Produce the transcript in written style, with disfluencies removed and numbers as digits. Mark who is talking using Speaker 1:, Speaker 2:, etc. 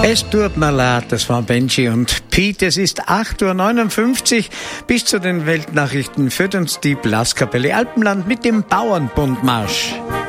Speaker 1: Es tut mir leid, das waren Benji und Pete. Es ist 8:59 Uhr. Bis zu den Weltnachrichten führt uns die Blaskapelle Alpenland mit dem Bauernbundmarsch.